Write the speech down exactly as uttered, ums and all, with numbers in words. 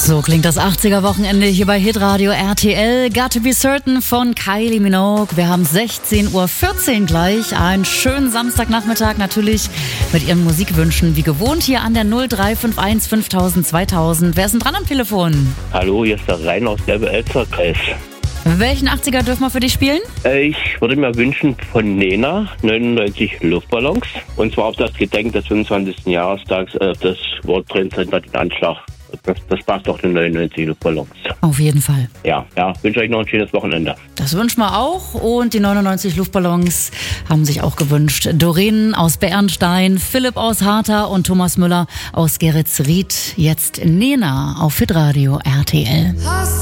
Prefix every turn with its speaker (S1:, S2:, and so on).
S1: So klingt das achtziger-Wochenende hier bei Hitradio R T L. Got to be certain von Kylie Minogue. Wir haben sechzehn Uhr vierzehn gleich. Einen schönen Samstagnachmittag natürlich mit Ihren Musikwünschen. Wie gewohnt hier an der null drei fünf eins fünftausend zweitausend. Wer ist denn dran am Telefon?
S2: Hallo, hier ist der Rainer aus Elbe-Elster-Kreis.
S1: Welchen achtziger dürfen wir für dich spielen?
S2: Ich würde mir wünschen von Nena neunundneunzig Luftballons. Und zwar auf das Gedenken des fünfundzwanzigsten Jahrestags äh, des World Trade Center, den Anschlag. Das, das passt doch, den neunundneunzig Luftballons.
S1: Auf jeden Fall.
S2: Ja, ja, wünsche euch noch ein schönes Wochenende.
S1: Das wünschen wir auch. Und die neunundneunzig Luftballons haben sich auch gewünscht. Doreen aus Bernstein, Philipp aus Harter und Thomas Müller aus Geretsried. Jetzt Nena auf Hitradio R T L.